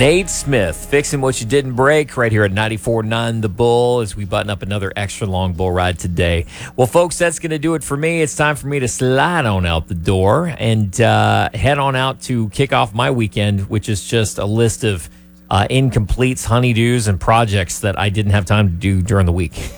Nate Smith, fixing what you didn't break, right here at 94.9 The Bull as we button up another extra long bull ride today. Well, folks, that's going to do it for me. It's time for me to slide on out the door and head on out to kick off my weekend, which is just a list of incompletes, honeydews, and projects that I didn't have time to do during the week.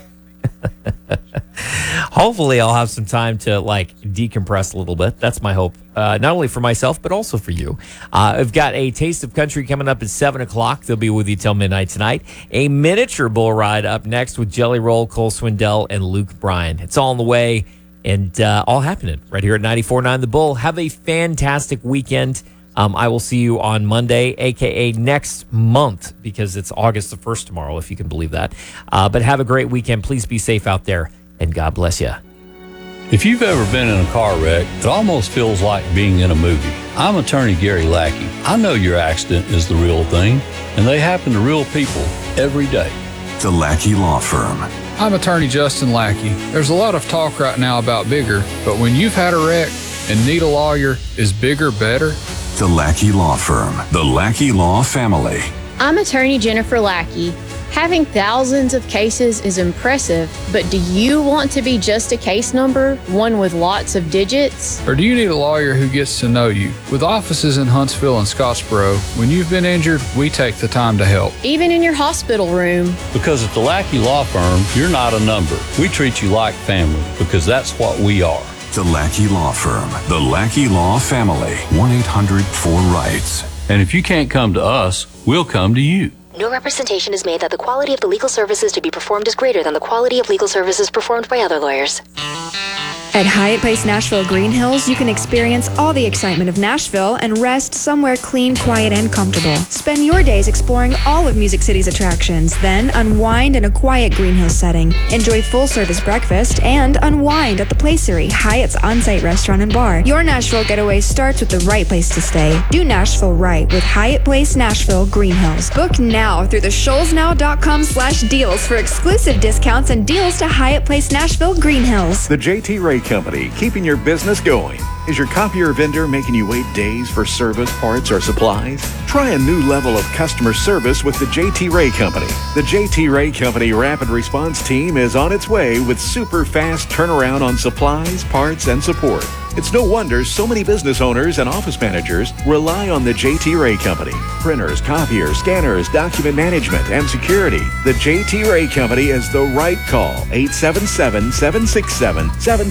Hopefully I'll have some time to decompress a little bit. That's my hope, not only for myself but also for you. I've got a Taste of Country coming up at 7 o'clock. They'll be with you till midnight tonight. A miniature bull ride up next with Jelly Roll, Cole Swindell, and Luke Bryan. It's all on the way and all happening right here at 94.9 The Bull. Have a fantastic weekend. I will see you on Monday, a.k.a. next month, because it's August the 1st tomorrow, if you can believe that. But have a great weekend. Please be safe out there, and God bless you. If you've ever been in a car wreck, it almost feels like being in a movie. I'm attorney Gary Lackey. I know your accident is the real thing, and they happen to real people every day. The Lackey Law Firm. I'm attorney Justin Lackey. There's a lot of talk right now about bigger, but when you've had a wreck and need a lawyer, is bigger better? The Lackey Law Firm. The Lackey Law Family. I'm attorney Jennifer Lackey. Having thousands of cases is impressive, but do you want to be just a case number, one with lots of digits? Or do you need a lawyer who gets to know you? With offices in Huntsville and Scottsboro, when you've been injured, we take the time to help. Even in your hospital room. Because at the Lackey Law Firm, you're not a number. We treat you like family, because that's what we are. The Lackey Law Firm. The Lackey Law Family. 1-800-4-RIGHTS. And if you can't come to us, we'll come to you. No representation is made that the quality of the legal services to be performed is greater than the quality of legal services performed by other lawyers. At Hyatt Place Nashville Green Hills, you can experience all the excitement of Nashville and rest somewhere clean, quiet, and comfortable. Spend your days exploring all of Music City's attractions, then unwind in a quiet Green Hills setting. Enjoy full-service breakfast and unwind at the Placery, Hyatt's on-site restaurant and bar. Your Nashville getaway starts with the right place to stay. Do Nashville right with Hyatt Place Nashville Green Hills. Book now through the ShoalsNow.com/deals for exclusive discounts and deals to Hyatt Place Nashville Green Hills. The J.T. Ray Company, keeping your business going. Is your copier vendor making you wait days for service, parts, or supplies? Try a new level of customer service with the J.T. Ray Company. The J.T. Ray Company Rapid Response Team is on its way with super fast turnaround on supplies, parts, and support. It's no wonder so many business owners and office managers rely on the J.T. Ray Company. Printers, copiers, scanners, document management, and security. The J.T. Ray Company is the right call. 877-767-72